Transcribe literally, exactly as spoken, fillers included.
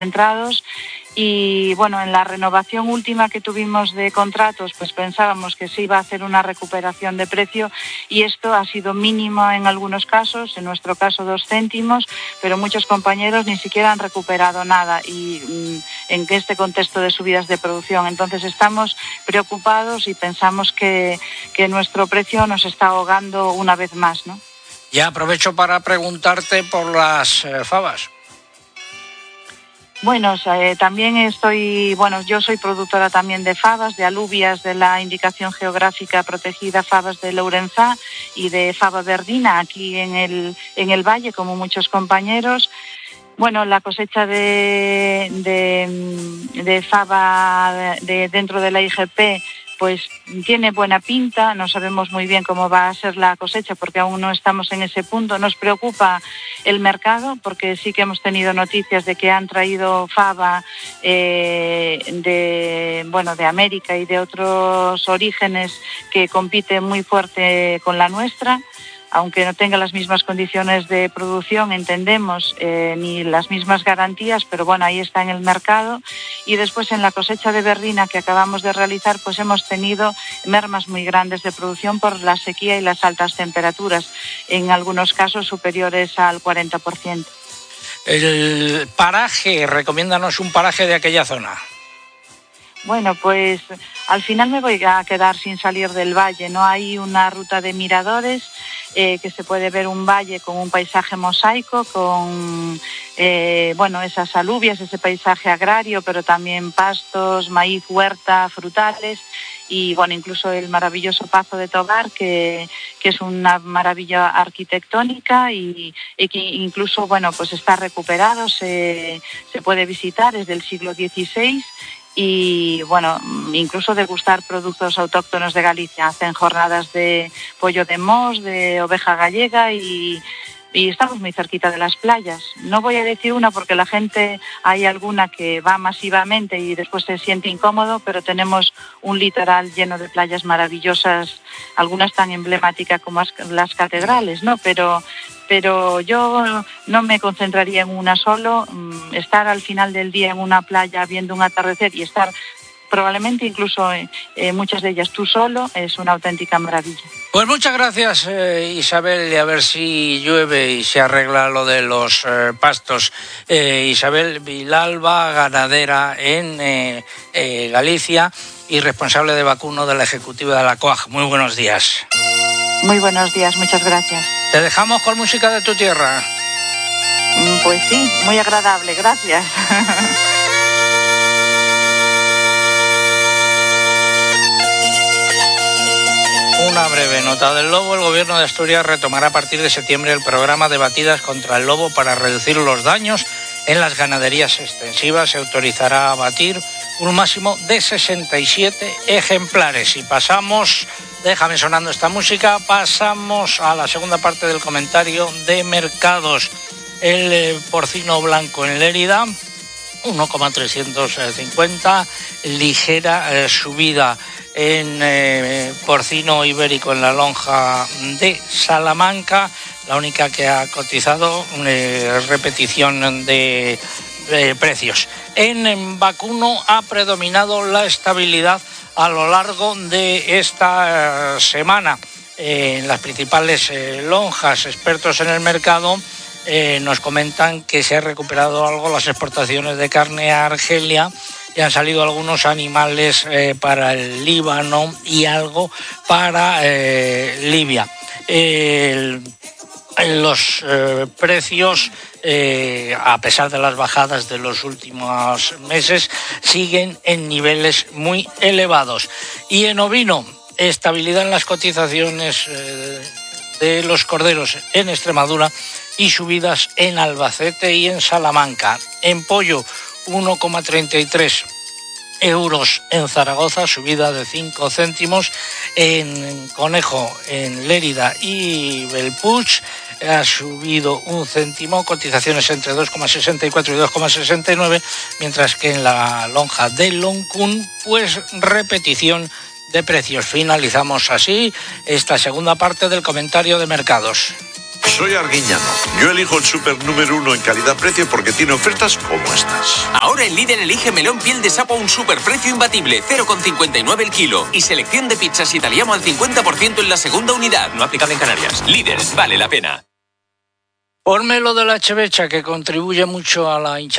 centrados. Y bueno, en la renovación última que tuvimos de contratos, pues pensábamos que se iba a hacer una recuperación de precio y esto ha sido mínimo en algunos casos, en nuestro caso dos céntimos, pero muchos compañeros ni siquiera han recuperado nada y mm, en este contexto de subidas de producción. Entonces estamos preocupados y pensamos que, que nuestro precio nos está ahogando una vez más, ¿no? Ya aprovecho para preguntarte por las eh, fabas. Bueno, o sea, eh, también estoy, bueno, yo soy productora también de fabas, de alubias de la indicación geográfica protegida fabas de Lourenzá y de faba verdina aquí en el, en el valle, como muchos compañeros. Bueno, la cosecha de, de, de faba de, dentro de la I G P pues tiene buena pinta, no sabemos muy bien cómo va a ser la cosecha porque aún no estamos en ese punto. Nos preocupa el mercado porque sí que hemos tenido noticias de que han traído faba eh, de, bueno, de América y de otros orígenes que compite muy fuerte con la nuestra. Aunque no tenga las mismas condiciones de producción, entendemos, eh, ni las mismas garantías, pero bueno, ahí está en el mercado. Y después en la cosecha de verdina que acabamos de realizar, pues hemos tenido mermas muy grandes de producción por la sequía y las altas temperaturas, en algunos casos superiores al cuarenta por ciento. El paraje, recomiéndanos un paraje de aquella zona. Bueno, pues al final me voy a quedar sin salir del valle, ¿no? Hay una ruta de miradores eh, que se puede ver un valle con un paisaje mosaico, con eh, bueno, esas alubias, ese paisaje agrario, pero también pastos, maíz, huerta, frutales y bueno, incluso el maravilloso Pazo de Tobar, que, que es una maravilla arquitectónica y, y que incluso bueno, pues está recuperado, se, se puede visitar, es del siglo dieciséis. Y bueno, incluso degustar productos autóctonos de Galicia. Hacen jornadas de pollo de mos, de oveja gallega y, y estamos muy cerquita de las playas. No voy a decir una porque la gente, hay alguna que va masivamente y después se siente incómodo, pero tenemos un litoral lleno de playas maravillosas, algunas tan emblemáticas como las catedrales, ¿no? Pero pero yo no me concentraría en una solo. Estar al final del día en una playa viendo un atardecer y estar probablemente incluso eh, eh, muchas de ellas tú solo es una auténtica maravilla. Pues muchas gracias eh, Isabel, y a ver si llueve y se arregla lo de los eh, pastos. Eh, Isabel Vilalba, ganadera en eh, eh, Galicia y responsable de vacuno de la ejecutiva de la C O A G. Muy buenos días. Muy buenos días, muchas gracias. Te dejamos con música de tu tierra. Pues sí, muy agradable, gracias. Una breve nota del lobo. El Gobierno de Asturias retomará a partir de septiembre el programa de batidas contra el lobo para reducir los daños en las ganaderías extensivas. Se autorizará a batir un máximo de sesenta y siete ejemplares. Y pasamos, déjame sonando esta música, pasamos a la segunda parte del comentario de mercados. El eh, porcino blanco en Lérida, uno coma trescientos cincuenta, ligera eh, subida en eh, porcino ibérico en la lonja de Salamanca, la única que ha cotizado, eh, repetición de eh, precios. En, en vacuno ha predominado la estabilidad a lo largo de esta eh, semana. Eh, en las principales eh, lonjas, expertos en el mercado eh, nos comentan que se ha recuperado algo las exportaciones de carne a Argelia, y han salido algunos animales eh, para el Líbano y algo para eh, Libia. Eh, los eh, precios, eh, a pesar de las bajadas de los últimos meses, siguen en niveles muy elevados. Y en ovino, estabilidad en las cotizaciones eh, de los corderos en Extremadura y subidas en Albacete y en Salamanca. En pollo, uno coma treinta y tres euros en Zaragoza, subida de cinco céntimos. En conejo en Lérida y Belpuig ha subido un céntimo, cotizaciones entre dos coma sesenta y cuatro y dos coma sesenta y nueve, mientras que en la lonja de Loncún, pues repetición de precios. Finalizamos así esta segunda parte del comentario de mercados. soy Arguiñano. Yo elijo el súper número uno en calidad-precio porque tiene ofertas como estas. Ahora en Líder elige melón piel de sapo a un superprecio imbatible, cero coma cincuenta y nueve el kilo. Y selección de pizzas italiano al cincuenta por ciento en la segunda unidad. No aplicable en Canarias. Líder, vale la pena. Ponme lo de la chevecha, que contribuye mucho a la hinchazón.